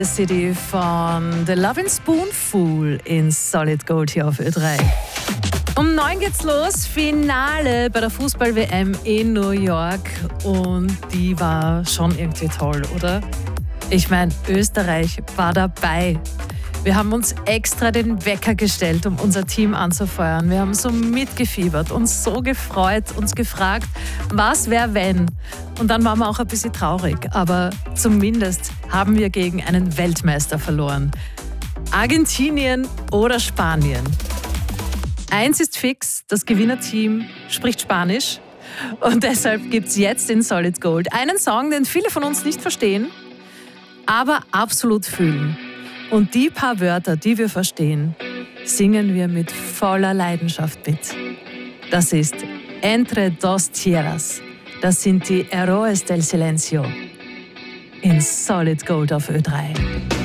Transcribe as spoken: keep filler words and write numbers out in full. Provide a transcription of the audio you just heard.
The City von The Lovin' Spoonful in Solid Gold hier auf Ö drei. Um neun geht's los, Finale bei der Fußball-W M in New York und die war schon irgendwie toll, oder? Ich meine, Österreich war dabei. Wir haben uns extra den Wecker gestellt, um unser Team anzufeuern. Wir haben so mitgefiebert, uns so gefreut, uns gefragt, was wäre wenn? Und dann waren wir auch ein bisschen traurig, aber zumindest haben wir gegen einen Weltmeister verloren. Argentinien oder Spanien? Eins ist fix, das Gewinnerteam spricht Spanisch und deshalb gibt es jetzt in Solid Gold einen Song, den viele von uns nicht verstehen, aber absolut fühlen. Und die paar Wörter, die wir verstehen, singen wir mit voller Leidenschaft mit. Das ist Entre dos tierras. Das sind die Héroes del Silencio in Solid Gold auf Ö drei.